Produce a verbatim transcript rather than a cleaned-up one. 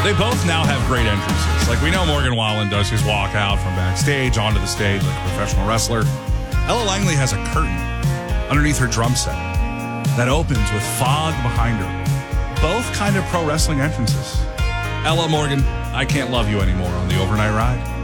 They both now have great entrances. Like, we know Morgan Wallen does his walk out from backstage onto the stage like a professional wrestler. Ella Langley has a curtain underneath her drum set that opens with fog behind her. Both kind of pro wrestling entrances. Ella, Morgan, I can't love you anymore on the overnight ride.